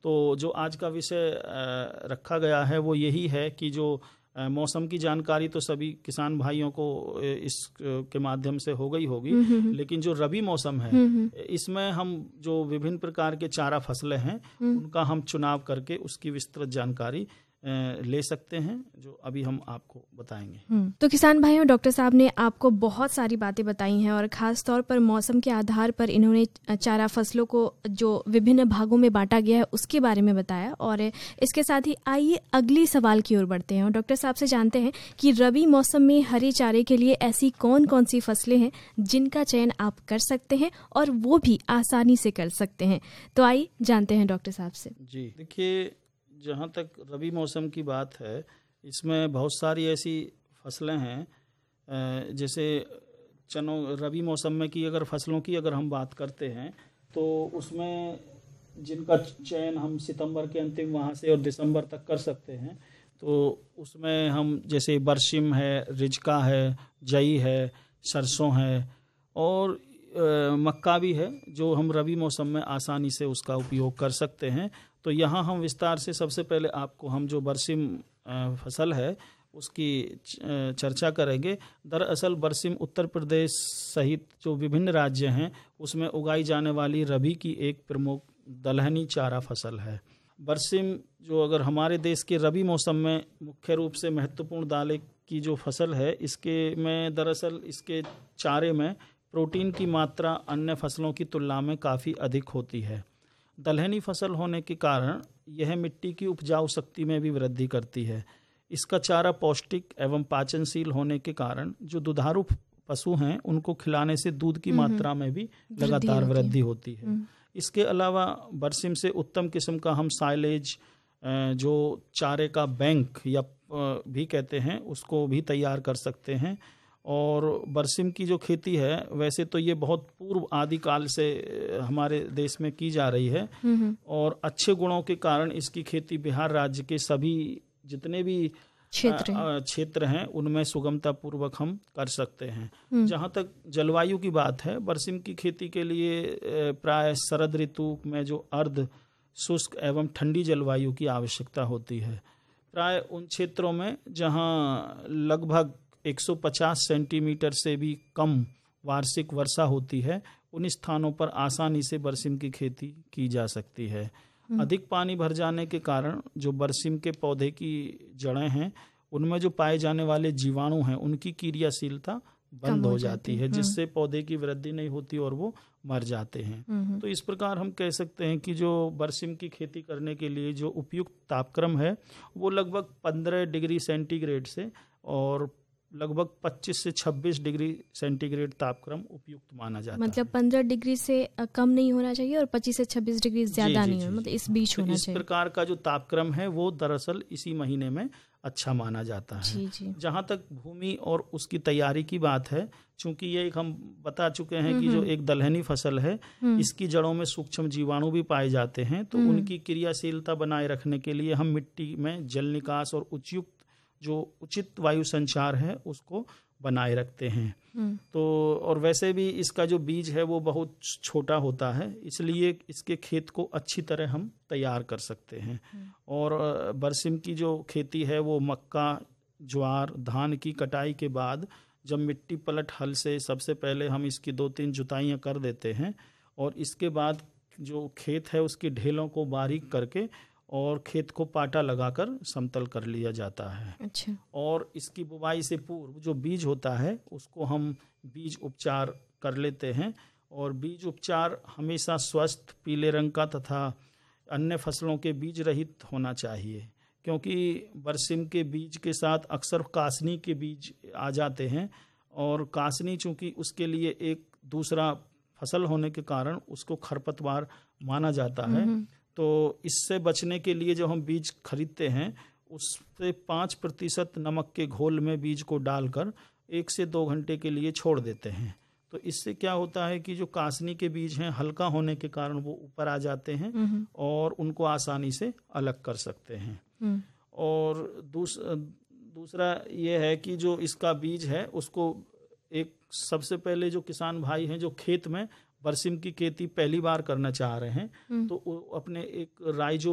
तो जो आज का विषय रखा गया है वो यही है कि जो मौसम की जानकारी तो सभी किसान भाइयों को इस के माध्यम से हो गई होगी, लेकिन जो रबी मौसम है इसमें हम जो विभिन्न प्रकार के चारा फसलें हैं उनका हम चुनाव करके उसकी विस्तृत जानकारी ले सकते हैं, जो अभी हम आपको बताएंगे। तो किसान भाइयों, डॉक्टर साहब ने आपको बहुत सारी बातें बताई हैं और ख़ास तौर पर मौसम के आधार पर इन्होंने चारा फसलों को जो विभिन्न भागों में बांटा गया है उसके बारे में बताया। और इसके साथ ही आइए अगली सवाल की ओर बढ़ते हैं और डॉक्टर साहब से जानते हैं कि रबी मौसम में हरे चारे के लिए ऐसी कौन कौन सी फसलें हैं जिनका चयन आप कर सकते हैं और वो भी आसानी से कर सकते हैं। तो आइए जानते हैं डॉक्टर साहब से। जी देखिए, जहाँ तक रबी मौसम की बात है इसमें बहुत सारी ऐसी फसलें हैं, जैसे रबी मौसम में की अगर फसलों की अगर हम बात करते हैं तो उसमें जिनका चयन हम सितंबर के अंतिम वहाँ से और दिसंबर तक कर सकते हैं, तो उसमें हम जैसे बरसिम है, रिजका है, जई है, सरसों है और मक्का भी है जो हम रबी मौसम में आसानी से उसका उपयोग कर सकते हैं। तो यहाँ हम विस्तार से सबसे पहले आपको हम जो बरसिम फसल है उसकी चर्चा करेंगे। दरअसल बरसिम उत्तर प्रदेश सहित जो विभिन्न राज्य हैं उसमें उगाई जाने वाली रबी की एक प्रमुख दलहनी चारा फसल है। बरसिम जो अगर हमारे देश के रबी मौसम में मुख्य रूप से महत्वपूर्ण दालें की जो फसल है, इसके में दरअसल इसके चारे में प्रोटीन की मात्रा अन्य फसलों की तुलना में काफ़ी अधिक होती है। दलहनी फसल होने के कारण यह मिट्टी की उपजाऊ शक्ति में भी वृद्धि करती है। इसका चारा पौष्टिक एवं पाचनशील होने के कारण जो दुधारू पशु हैं उनको खिलाने से दूध की मात्रा में भी लगातार वृद्धि होती है। इसके अलावा बरसिम से उत्तम किस्म का हम साइलेज जो चारे का बैंक या भी कहते हैं उसको भी तैयार कर सकते हैं। और बरसिम की जो खेती है वैसे तो ये बहुत पूर्व आदिकाल से हमारे देश में की जा रही है और अच्छे गुणों के कारण इसकी खेती बिहार राज्य के सभी जितने भी क्षेत्र हैं उनमें सुगमता पूर्वक हम कर सकते हैं। जहाँ तक जलवायु की बात है, बरसिम की खेती के लिए प्राय शरद ऋतु में जो अर्ध शुष्क एवं ठंडी जलवायु की आवश्यकता होती है। प्राय उन क्षेत्रों में जहाँ लगभग 150 सेंटीमीटर से भी कम वार्षिक वर्षा होती है, उन स्थानों पर आसानी से बरसिम की खेती की जा सकती है। अधिक पानी भर जाने के कारण जो बरसिम के पौधे की जड़ें हैं उनमें जो पाए जाने वाले जीवाणु हैं उनकी क्रियाशीलता बंद हो जाती है, जिससे पौधे की वृद्धि नहीं होती और वो मर जाते हैं। तो इस प्रकार हम कह सकते हैं कि जो बरसिम की खेती करने के लिए जो उपयुक्त तापक्रम है वो लगभग 15 डिग्री सेंटीग्रेड से और लगभग 25 से 26 डिग्री सेंटीग्रेड तापक्रम उपयुक्त माना जाता है। मतलब 15 डिग्री से कम नहीं होना चाहिए और 25 से 26 डिग्री ज्यादा नहीं होना, मतलब इस बीच होना चाहिए। इस प्रकार का जो तापक्रम है वो दरअसल इसी महीने में अच्छा माना जाता है। जहाँ तक भूमि और उसकी तैयारी की बात है, चूंकि ये एक हम बता चुके हैं कि जो एक दलहनी फसल है इसकी जड़ों में सूक्ष्म जीवाणु भी पाए जाते हैं, तो उनकी क्रियाशीलता बनाए रखने के लिए हम मिट्टी में जल निकास और जो उचित वायु संचार है उसको बनाए रखते हैं। तो और वैसे भी इसका जो बीज है वो बहुत छोटा होता है, इसलिए इसके खेत को अच्छी तरह हम तैयार कर सकते हैं। और बरसिम की जो खेती है वो मक्का, ज्वार, धान की कटाई के बाद जब मिट्टी पलट हल से सबसे पहले हम इसकी 2-3 जुताइयाँ कर देते हैं और इसके बाद जो खेत है उसकी ढेलों को बारीक करके और खेत को पाटा लगाकर समतल कर लिया जाता है। अच्छा। और इसकी बुवाई से पूर्व जो बीज होता है उसको हम बीज उपचार कर लेते हैं और बीज उपचार हमेशा स्वस्थ पीले रंग का तथा अन्य फसलों के बीज रहित होना चाहिए, क्योंकि बरसिम के बीज के साथ अक्सर कासनी के बीज आ जाते हैं और कासनी चूंकि उसके लिए एक दूसरा फसल होने के कारण उसको खरपतवार माना जाता है। तो इससे बचने के लिए जो हम बीज खरीदते हैं उससे 5% नमक के घोल में बीज को डालकर 1 से 2 घंटे के लिए छोड़ देते हैं। तो इससे क्या होता है कि जो कासनी के बीज हैं हल्का होने के कारण वो ऊपर आ जाते हैं और उनको आसानी से अलग कर सकते हैं। और दूसरा ये है कि जो इसका बीज है उसको एक सबसे पहले जो किसान भाई हैं जो खेत में बरसिम की खेती पहली बार करना चाह रहे हैं तो अपने एक राई जो